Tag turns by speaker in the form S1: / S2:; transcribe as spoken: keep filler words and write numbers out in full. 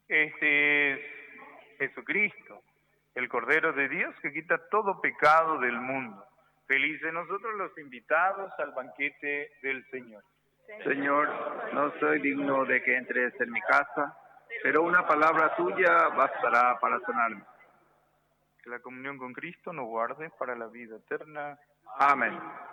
S1: Este es Jesucristo, el Cordero de Dios que quita todo pecado del mundo. Felices nosotros los invitados al banquete del Señor.
S2: Señor, no soy digno de que entres en mi casa, pero una palabra tuya bastará para sanarme.
S1: Que la comunión con Cristo nos guarde para la vida eterna.
S2: Amén.